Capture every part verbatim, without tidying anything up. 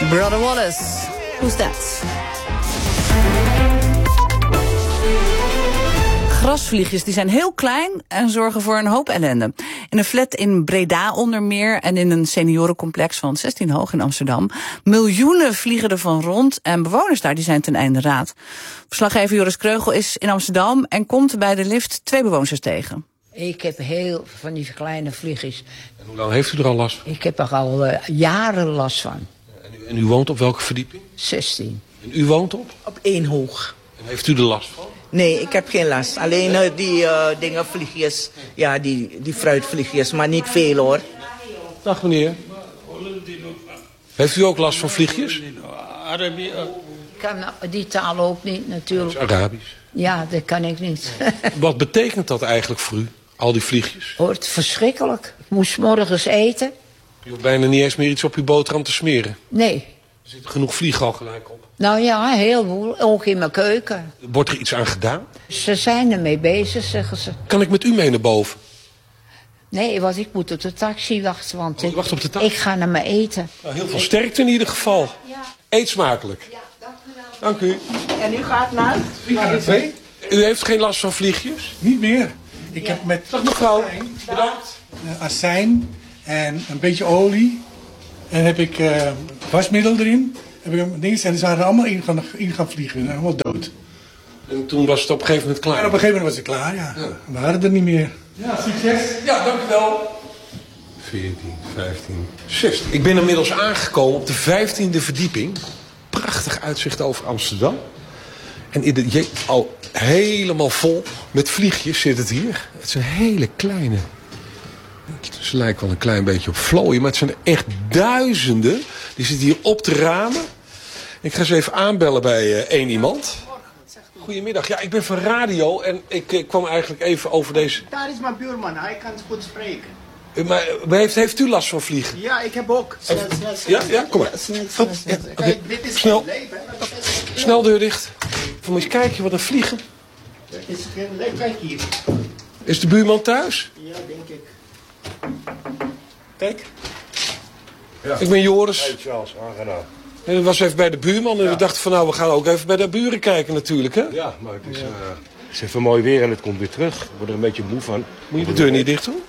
Brother Wallace. Who's that? Grasvliegjes die zijn heel klein en zorgen voor een hoop ellende. In een flat in Breda onder meer en in een seniorencomplex van zestien hoog in Amsterdam. Miljoenen vliegen ervan rond en bewoners daar die zijn ten einde raad. Verslaggever Joris Kreugel is in Amsterdam en komt bij de lift twee bewoners tegen. Ik heb heel van die kleine vliegjes. En hoe lang heeft u er al last van? Ik heb er al uh, jaren last van. En u, en u woont op welke verdieping? zestien. En u woont op? Op één hoog. En heeft u er last van? Nee, ik heb geen last. Alleen uh, die uh, dingen, vliegjes. Ja, die, die fruitvliegjes, maar niet veel hoor. Dag meneer. Heeft u ook last van vliegjes? Ik kan die taal ook niet natuurlijk. Dat is Arabisch. Ja, dat kan ik niet. Wat betekent dat eigenlijk voor u, al die vliegjes? Wordt verschrikkelijk. Ik moest morgens eten. U hoeft bijna niet eens meer iets op uw boterham te smeren. Nee. Er zit genoeg vliegen al gelijk op. Nou ja, heel veel. Ook in mijn keuken. Wordt er iets aan gedaan? Ze zijn ermee bezig, zeggen ze. Kan ik met u mee naar boven? Nee, want ik moet op de taxi wachten. Want Oh, ik, wacht op de taxi. ik ga naar mijn eten. Nou, heel veel sterkte in ieder geval. Ja. Eet smakelijk. Ja, dank u wel. Dank u. En u gaat naar? Ja, twee? U heeft geen last van vliegjes? Niet meer. Ik heb met Dag mevrouw. Bedankt. uh, azijn en een beetje olie. En heb ik uh, wasmiddel erin. Heb ik een ding, en ze waren allemaal in gaan, in gaan vliegen. En allemaal dood. En toen was het op een gegeven moment klaar. En op een gegeven moment was het klaar, ja. ja. We waren er niet meer. Ja, succes. Ja, dank u wel. veertien, vijftien, zestien. Ik ben inmiddels aangekomen op de vijftiende verdieping. Prachtig uitzicht over Amsterdam. En in de, je, al helemaal vol met vliegjes zit het hier. Het zijn hele kleine. Ze lijken wel een klein beetje op vlooien, maar het zijn er echt duizenden. Die zitten hier op de ramen. Ik ga ze even aanbellen bij uh, één iemand. Goedemiddag. Ja, ik ben van radio en ik, ik kwam eigenlijk even over deze... Daar is mijn buurman, hij kan goed spreken. Maar, maar heeft, heeft u last van vliegen? Ja, ik heb ook. Snel, snel, Ja, ja, kom maar. snel, snel, snel. Oké, Kijk, dit is snel. geen leven. hè. Snel deur dicht. Moet je eens kijken wat een vliegen. Het is geen leven. Kijk hier. Is de buurman thuis? Ja, denk ik. Kijk. Ik ben Joris. Hey Charles, aangenaam. En dat was even bij de buurman en we dachten van nou, we gaan ook even bij de buren kijken natuurlijk, hè? Ja, maar het is, uh, het is even mooi weer en het komt weer terug. Ik word er een beetje moe van. Moet je de deur niet dicht doen?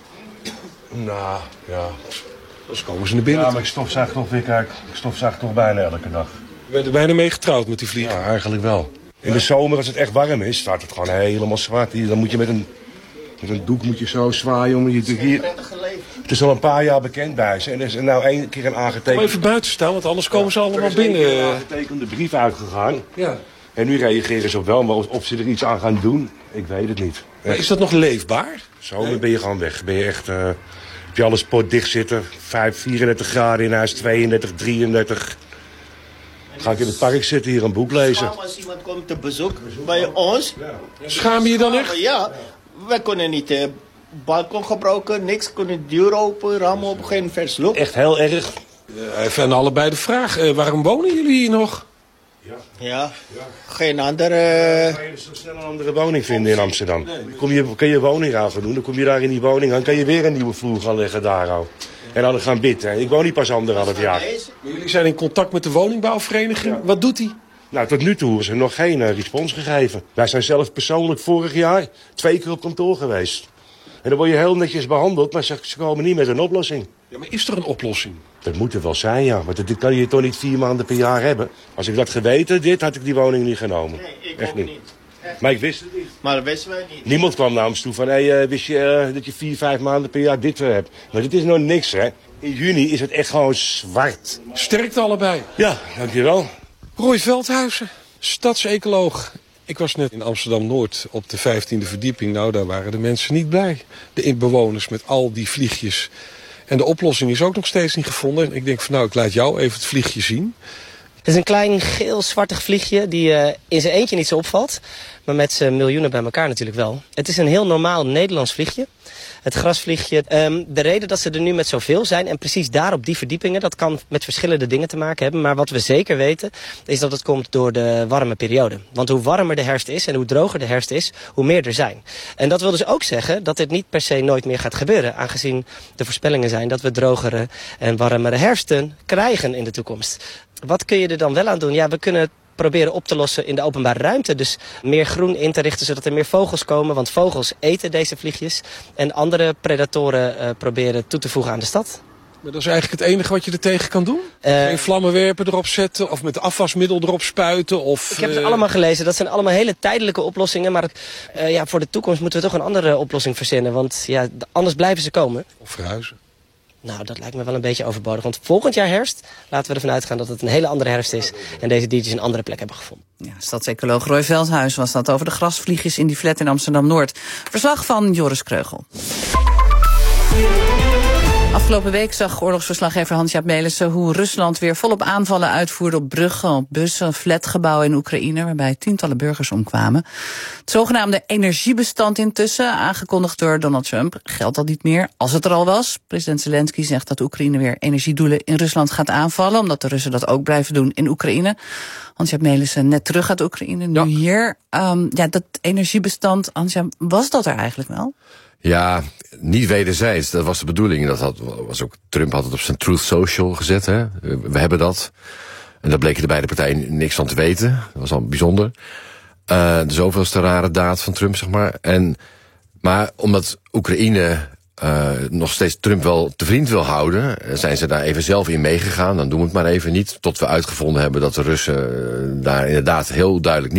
Nou, ja. Anders komen ze naar binnen. Ja, maar ik stofzuig toch weer, kijk. Ik stofzuig toch bijna elke dag. Je bent er bijna mee getrouwd met die vliegen. Ja, eigenlijk wel. In de zomer, als het echt warm is, staat het gewoon helemaal zwart. Hier, dan moet je met een, met een doek moet je zo zwaaien. Om je, hier, het is al een paar jaar bekend bij ze. En er is nou één keer een Kom aangetekend... even buiten staan, want anders komen ze allemaal er is één keer binnen. een aangetekende brief uitgegaan. Ja. En nu reageren ze op wel, maar of ze er iets aan gaan doen, ik weet het niet. Maar is dat nog leefbaar? Zomer ben je gewoon weg. Ben je echt, uh, heb je alles pot dicht zitten. vijf, vierendertig graden in huis, tweeëndertig, drieëndertig. Ga ik in het park zitten, hier een boek lezen. Als iemand komt te bezoek bij ons. Schaam je je dan echt? Ja, we kunnen niet de balkon gebruiken, niks. Kunnen de deur open, ramen op, geen vers lucht. Echt heel erg. Even aan allebei de vraag, uh, waarom wonen jullie hier nog? Ja, geen andere... Kan je zo snel een andere woning vinden in Amsterdam? Kom je, kan je woning aan gaan doen, dan kom je daar in die woning aan. Kan je weer een nieuwe vloer gaan leggen daar al. En dan gaan bidden. Ik woon niet pas anderhalf jaar. Maar jullie zijn in contact met de woningbouwvereniging. Wat doet die? Nou, tot nu toe is er nog geen uh, respons gegeven. Wij zijn zelf persoonlijk vorig jaar twee keer op kantoor geweest. En dan word je heel netjes behandeld, maar ze, ze komen niet met een oplossing. Ja, maar is er een oplossing? Dat moet er wel zijn, ja. Want dit kan je toch niet vier maanden per jaar hebben. Als ik dat geweten, dit had ik die woning niet genomen. Nee, ik Echt ook niet. niet. Echt. Maar ik wist het niet. Maar dat wisten wij niet. Niemand kwam naar ons toe van, hé, hey, uh, wist je uh, dat je vier, vijf maanden per jaar dit weer hebt? Maar dit is nog niks, hè. In juni is het echt gewoon zwart. Sterkte allebei. Ja, dankjewel. Roy Veldhuizen, stadsecoloog. Ik was net in Amsterdam-Noord op de vijftiende verdieping. Nou, daar waren de mensen niet blij. De inbewoners met al die vliegjes. En de oplossing is ook nog steeds niet gevonden. Ik denk van nou, ik laat jou even het vliegje zien. Het is een klein geel-zwartig vliegje die uh, in zijn eentje niet zo opvalt. Maar met z'n miljoenen bij elkaar natuurlijk wel. Het is een heel normaal Nederlands vliegje. het grasvliegje. Um, de reden dat ze er nu met zoveel zijn en precies daar op die verdiepingen, dat kan met verschillende dingen te maken hebben. Maar wat we zeker weten, is dat het komt door de warme periode. Want hoe warmer de herfst is en hoe droger de herfst is, hoe meer er zijn. En dat wil dus ook zeggen dat dit niet per se nooit meer gaat gebeuren. Aangezien de voorspellingen zijn dat we drogere en warmere herfsten krijgen in de toekomst. Wat kun je er dan wel aan doen? Ja, we kunnen het proberen op te lossen in de openbare ruimte. Dus meer groen in te richten, zodat er meer vogels komen. Want vogels eten deze vliegjes. En andere predatoren uh, proberen toe te voegen aan de stad. Maar dat is eigenlijk het enige wat je er tegen kan doen? Uh, Geen vlammenwerper erop zetten of met afwasmiddel erop spuiten? Of, ik heb het uh... allemaal gelezen. Dat zijn allemaal hele tijdelijke oplossingen. Maar uh, ja, voor de toekomst moeten we toch een andere oplossing verzinnen. Want ja, anders blijven ze komen. Of verhuizen. Nou, dat lijkt me wel een beetje overbodig. Want volgend jaar herfst laten we ervan uitgaan dat het een hele andere herfst is. En deze diertjes een andere plek hebben gevonden. Ja, stadsecoloog Roy Veldhuis was dat over de grasvliegjes in die flat in Amsterdam-Noord. Verslag van Joris Kreugel. Afgelopen week zag oorlogsverslaggever Hans-Jaap Melissen hoe Rusland weer volop aanvallen uitvoerde op bruggen, op bussen, flatgebouwen in Oekraïne, waarbij tientallen burgers omkwamen. Het zogenaamde energiebestand intussen, aangekondigd door Donald Trump, geldt al niet meer, als het er al was. President Zelensky zegt dat Oekraïne weer energiedoelen in Rusland gaat aanvallen, omdat de Russen dat ook blijven doen in Oekraïne. Hans-Jaap Melissen net terug uit Oekraïne, nu ja. hier. Um, ja, dat energiebestand, Hans-Jaap, was dat er eigenlijk wel? Ja, niet wederzijds. Dat was de bedoeling. Dat had, was ook, Trump had het op zijn Truth Social gezet. Hè. We hebben dat. En daar bleken de beide partijen niks van te weten. Dat was al bijzonder. Uh, de zoveelste rare daad van Trump, zeg maar. En, maar omdat Oekraïne uh, nog steeds Trump wel te vriend wil houden, zijn ze daar even zelf in meegegaan. Dan doen we het maar even niet. Tot we uitgevonden hebben dat de Russen daar inderdaad heel duidelijk niet